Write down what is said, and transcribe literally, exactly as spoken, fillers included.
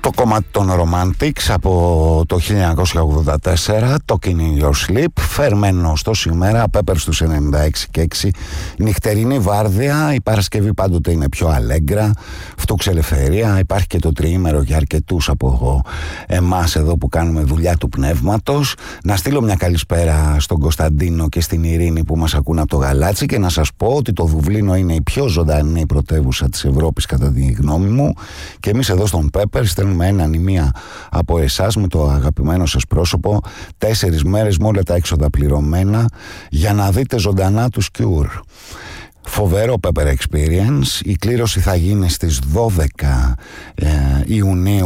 Το κομμάτι των Romantics από το χίλια εννιακόσια ογδόντα τέσσερα, Talking in Your Sleep, φερμένο στο σήμερα, Pepper στους ενενήντα έξι και έξι, νυχτερινή βάρδια, η Παρασκευή πάντοτε είναι πιο αλέγκρα, φτούξε ελευθερία, υπάρχει και το τριήμερο για αρκετούς από εμάς εδώ που κάνουμε δουλειά του πνεύματος. Να στείλω μια καλησπέρα στον Κωνσταντίνο και στην Ειρήνη που μας ακούν από το Γαλάτσι και να σας πω ότι το Δουβλίνο είναι η πιο ζωντανή πρωτεύουσα της Ευρώπης κατά τη γνώμη μου και εμείς εδώ στον Pepper στέλνουμε ένα νημεία από εσάς με το αγαπημένο σας πρόσωπο, τέσσερις μέρες με όλα τα έξοδα πληρωμένα για να δείτε ζωντανά τους Cure. Φοβερό Pepper Experience. Η κλήρωση θα γίνει στις δώδεκα ε, Ιουνίου